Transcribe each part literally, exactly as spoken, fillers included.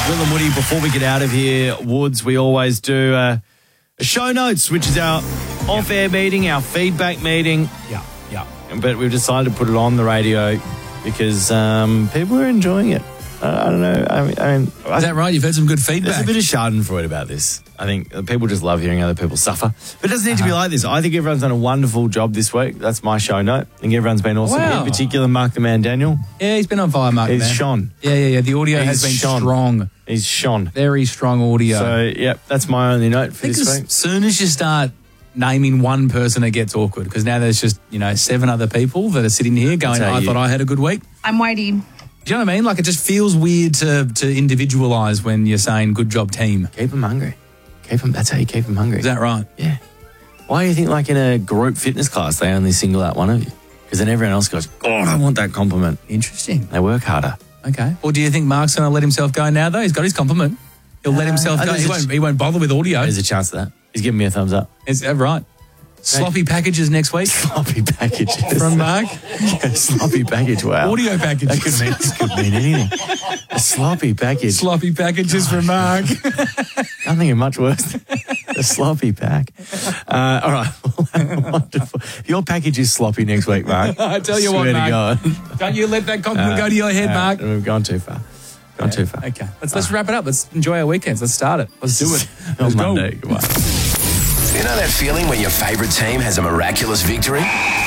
Will and Woody, before we get out of here, Woods, we always do uh, a show notes, which is our off-air meeting, our feedback meeting. Yeah, yeah. But we've decided to put it on the radio because um, people are enjoying it. I, I don't know. I mean, I mean, is that right? You've had some good feedback. There's a bit of schadenfreude about this. I think people just love hearing other people suffer. But it doesn't need uh-huh. to be like this. I think everyone's done a wonderful job this week. That's my show note. I think everyone's been awesome. Wow. In particular, Mark the Man Daniel. Yeah, he's been on fire, Mark. He's man. shone. Yeah, yeah, yeah. The audio he's has been shone. strong. He's shone. Very strong audio. So, yeah, that's my only note for I think this as week. soon as you start naming one person, it gets awkward because now there's just, you know, seven other people that are sitting here going, I you. thought I had a good week. I'm waiting. Do you know what I mean? Like, it just feels weird to to individualise when you're saying good job team. Keep them hungry. Keep them. That's how you keep them hungry. Is that right? Yeah. Why do you think, like, in a group fitness class, they only single out one of you? Because then everyone else goes, God, I want that compliment. Interesting. They work harder. Okay. Or do you think Mark's going to let himself go now, though? He's got his compliment. He'll uh, let himself go. He won't, he won't bother with audio. There's a chance of that. He's giving me a thumbs up. Is that right? Sloppy packages next week. Sloppy packages. From Mark. Yeah, sloppy package, wow. Audio packages. That could mean, that could mean anything. A sloppy package. Sloppy packages from Mark. I'm thinking much worse. A sloppy pack. Uh, all right. Wonderful. Your package is sloppy next week, Mark. I tell you Swear what, Mark. God. Don't you let that compliment uh, go to your head, uh, Mark. We've gone too far. Gone yeah, too far. Okay. Let's, let's wrap it up. Let's enjoy our weekends. Let's start it. Let's do it. Let's On go. Monday. Goodbye. You know that feeling when your favourite team has a miraculous victory?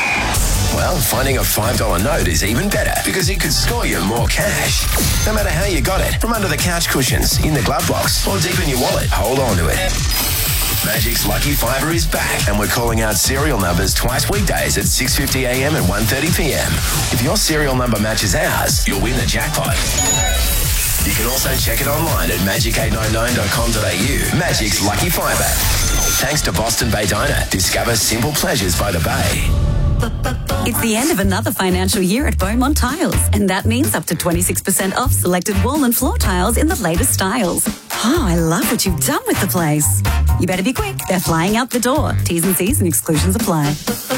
Well, finding a five dollar note is even better because it could score you more cash. No matter how you got it, from under the couch cushions, in the glove box, or deep in your wallet, hold on to it. Magic's Lucky Fiver is back, and we're calling out serial numbers twice weekdays at six fifty a m and one thirty p m. If your serial number matches ours, you'll win the jackpot. You can also check it online at magic eight nine nine dot com dot a u. Magic's Lucky Fiver. Thanks to Boston Bay Diner. Discover simple pleasures by the bay. It's the end of another financial year at Beaumont Tiles, and that means up to twenty-six percent off selected wall and floor tiles in the latest styles. Oh, I love what you've done with the place. You better be quick. They're flying out the door. T's and C's and exclusions apply.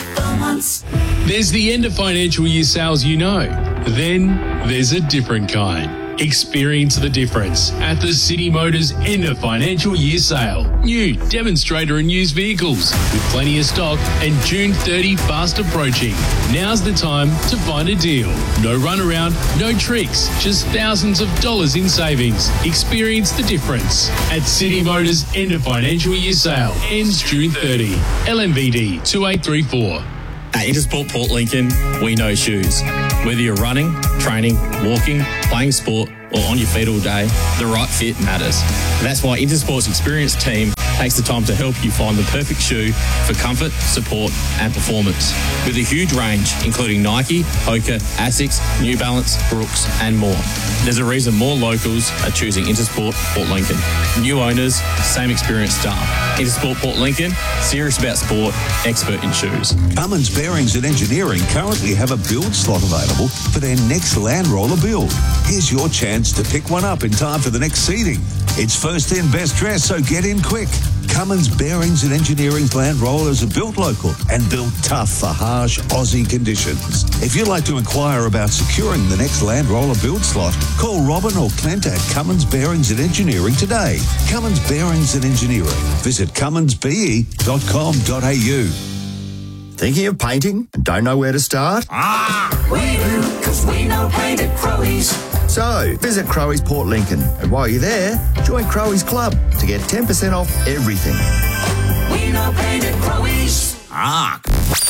There's the end of financial year sales you know. Then there's a different kind. Experience the difference at the City Motors end of financial year sale. New demonstrator and used vehicles with plenty of stock and June thirtieth fast approaching. Now's the time to find a deal. No runaround, no tricks, just thousands of dollars in savings. Experience the difference at City Motors end of financial year sale. Ends June thirtieth. L M V D two eight three four. At Intersport Port Lincoln, we know shoes. Whether you're running, training, walking, playing sport, or on your feet all day, the right fit matters. And that's why Intersport's experienced team takes the time to help you find the perfect shoe for comfort, support, and performance. With a huge range, including Nike, Hoka, Asics, New Balance, Brooks, and more. There's a reason more locals are choosing Intersport Port Lincoln. New owners, same experienced staff. Intersport Port Lincoln, serious about sport, expert in shoes. Cummins Bearings and Engineering currently have a build slot available for their next Land Roller build. Here's your chance to pick one up in time for the next seating. It's first in, best dressed, so get in quick. Cummins Bearings and Engineering's Land Rollers are built local and built tough for harsh Aussie conditions. If you'd like to inquire about securing the next Land Roller build slot, call Robin or Clint at Cummins Bearings and Engineering today. Cummins Bearings and Engineering. Visit cummins b e dot com dot a u. Thinking of painting and don't know where to start? Ah, we do, because we know paint at Crowey's. So, visit Crowey's Port Lincoln, and while you're there, join Crowey's Club to get ten percent off everything. We know paint at Crowey's. Ah.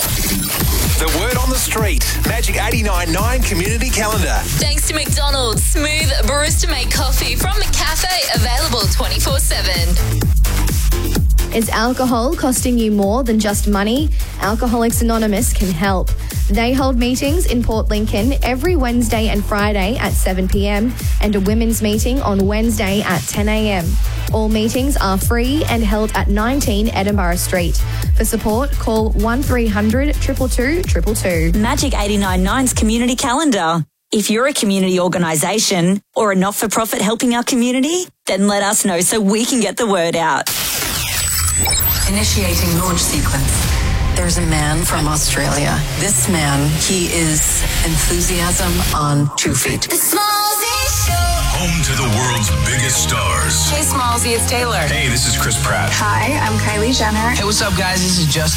The word on the street. Magic eighty-nine point nine Community Calendar. Thanks to McDonald's. Smooth barista-made coffee from McCafe, available twenty-four seven. Is alcohol costing you more than just money? Alcoholics Anonymous can help. They hold meetings in Port Lincoln every Wednesday and Friday at seven p m and a women's meeting on Wednesday at ten a m. All meetings are free and held at nineteen Edinburgh Street. For support, call one three hundred two two two two two. Magic eighty-nine point nine's Community Calendar. If you're a community organisation or a not-for-profit helping our community, then let us know so we can get the word out. Initiating launch sequence. There's a man from Australia. This man, he is enthusiasm on two feet. The Smallzy Show. Home to the world's biggest stars. Hey, Smallsy, it's Taylor. Hey, this is Chris Pratt. Hi, I'm Kylie Jenner. Hey, what's up, guys? This is Justin